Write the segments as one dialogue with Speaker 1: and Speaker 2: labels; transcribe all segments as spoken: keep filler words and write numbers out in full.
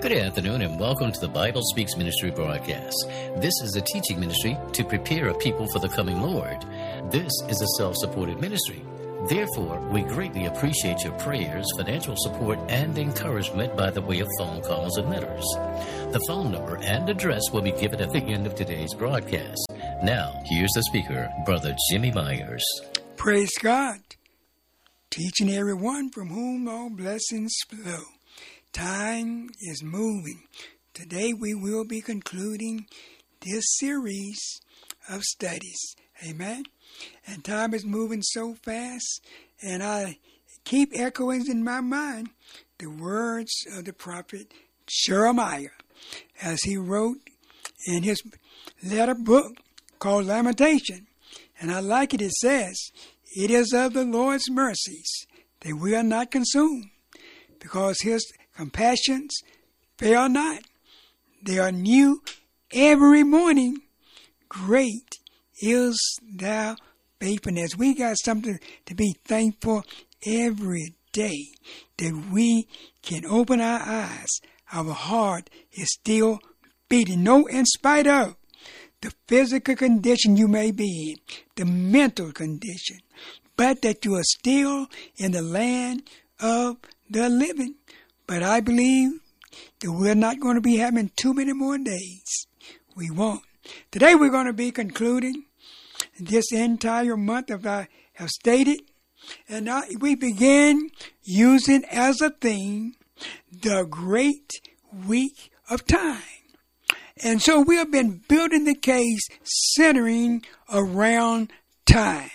Speaker 1: Good afternoon and welcome to the Bible Speaks Ministry broadcast. This is a teaching ministry to prepare a people for the coming Lord. This is a self-supported ministry. Therefore, we greatly appreciate your prayers, financial support, and encouragement by the way of phone calls and letters. The phone number and address will be given at the end of today's broadcast. Now, here's the speaker, Brother Jimmy Myers.
Speaker 2: Praise God. Teaching everyone from whom all blessings flow. Time is moving. Today we will be concluding this series of studies. Amen. And time is moving so fast, and I keep echoing in my mind the words of the prophet Jeremiah as he wrote in his letter book called Lamentation. And I like it. It says, "It is of the Lord's mercies that we are not consumed, because his compassions fail not. They are new every morning. Great is thy faithfulness." We got something to be thankful every day, that we can open our eyes. Our heart is still beating. No, in spite of the physical condition you may be in, the mental condition, but that you are still in the land of the living. But I believe that we're not going to be having too many more days. We won't. Today we're going to be concluding this entire month, as I have stated. And now we begin using as a theme the great week of time. And so we have been building the case centering around time.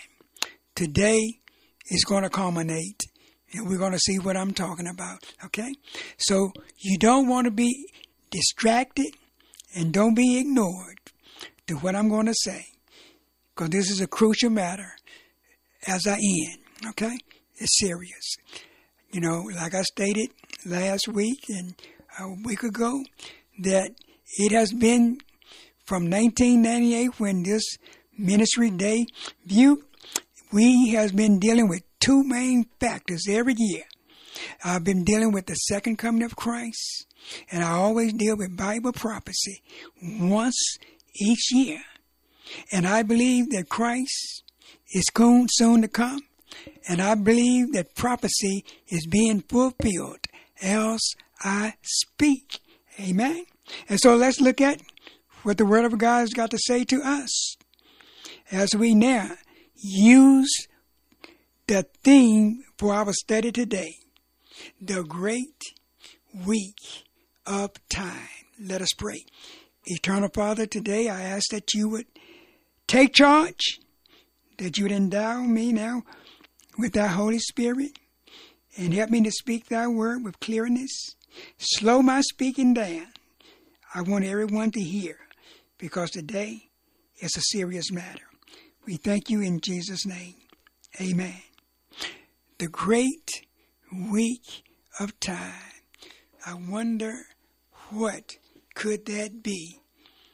Speaker 2: Today is going to culminate, and we're going to see what I'm talking about, okay? So you don't want to be distracted and don't be ignored to what I'm going to say, because this is a crucial matter as I end, okay? It's serious. You know, like I stated last week and a week ago, that it has been from nineteen ninety-eight, when this ministry day view, we has been dealing with two main factors every year. I've been dealing with the second coming of Christ, and I always deal with Bible prophecy once each year. And I believe that Christ is soon to come, and I believe that prophecy is being fulfilled as I speak. Amen. And so let's look at what the Word of God has got to say to us as we now use the theme for our study today, the great week of time. Let us pray. Eternal Father, today I ask that you would take charge, that you would endow me now with thy Holy Spirit, and help me to speak thy word with clearness. Slow my speaking down. I want everyone to hear, because today is a serious matter. We thank you in Jesus' name. Amen. The great week of time. I wonder, what could that be?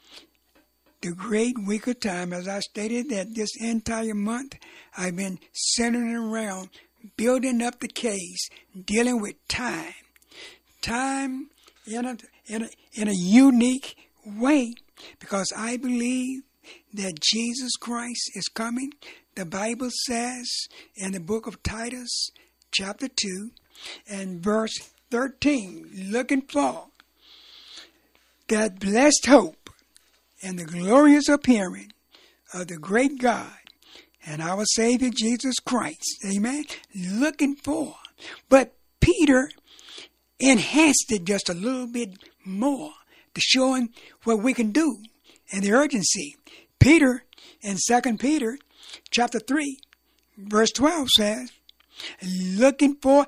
Speaker 2: The great week of time, as I stated, that this entire month I've been centering around building up the case, dealing with time. Time in a, in a, in a unique way, because I believe that Jesus Christ is coming. The Bible says in the book of Titus, chapter two, and verse thirteen, looking for that blessed hope and the glorious appearing of the great God and our Savior Jesus Christ. Amen. Looking for. But Peter enhanced it just a little bit more to show him what we can do and the urgency. Peter in Second Peter chapter three, verse twelve says, "Looking for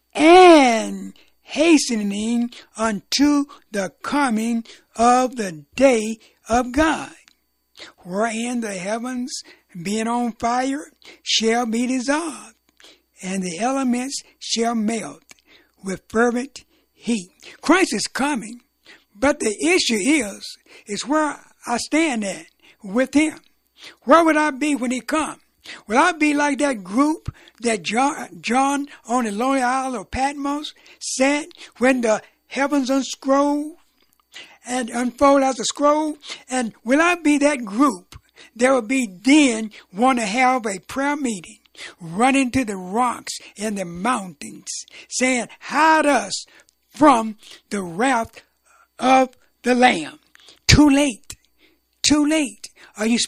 Speaker 2: and hastening unto the coming of the day of God, wherein the heavens being on fire shall be dissolved, and the elements shall melt with fervent heat." Christ is coming, but the issue is, is where I stand at with him. Where would I be when he come? Will I be like that group that John, John on the lonely isle of Patmos said when the heavens unscroll and unfold as a scroll? And will I be that group that will be then want to have a prayer meeting, running to the rocks and the mountains, saying, hide us from the wrath of the Lamb? Too late. Too late. Are you